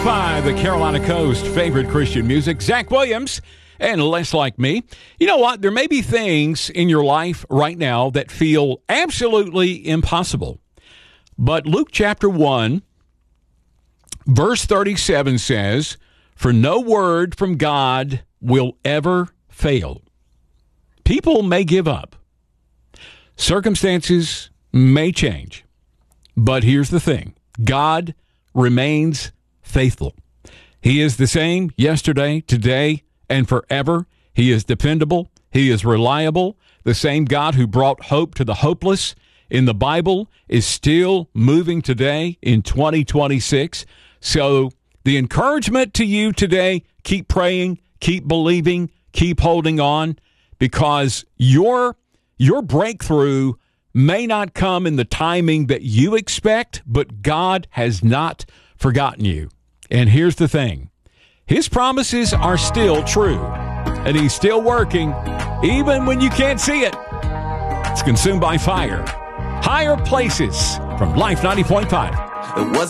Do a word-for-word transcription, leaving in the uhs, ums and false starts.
five, the Carolina Coast favorite Christian music. Zach Williams and Less Like Me. You know what? There may be things in your life right now that feel absolutely impossible. But Luke chapter one, verse thirty-seven says, "For no word from God will ever fail." People may give up. Circumstances may change. But here's the thing. God remains faithful. He is the same yesterday, today, and forever. He is dependable. He is reliable. The same God who brought hope to the hopeless in the Bible is still moving today in twenty twenty-six. So the encouragement to you today, keep praying, keep believing, keep holding on, because your your breakthrough may not come in the timing that you expect, but God has not forgotten you. And here's the thing. His promises are still true, and he's still working, even when you can't see it. It's Consumed by Fire. Higher Places from Life ninety point five. It was